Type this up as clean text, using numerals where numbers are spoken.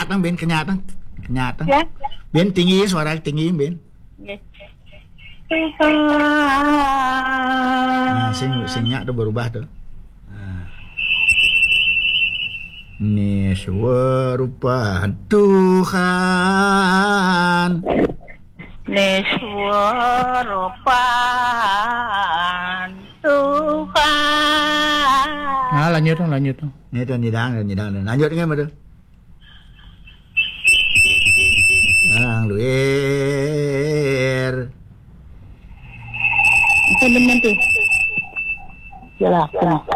tang Ben, kenyat tang. Kenyat tang. Ya. Ben tinggi suara tinggi Ben. Ya. Tuhan. Nah, singnya tuh berubah tuh. Niswarupaan Tuhan. Niswarupan Tuhan. Nah, lanjut dong. Ini tuh nyidang. Lanjut kan betul. Ang luir. Itu benar tuh. Jelas.